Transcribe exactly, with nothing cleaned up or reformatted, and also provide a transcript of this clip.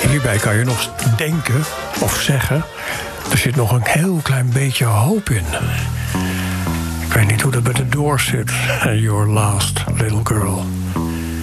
hierbij kan je nog denken of zeggen, er zit nog een heel klein beetje hoop in. Ik weet niet hoe dat bij de Doors zit. Your Last Little Girl.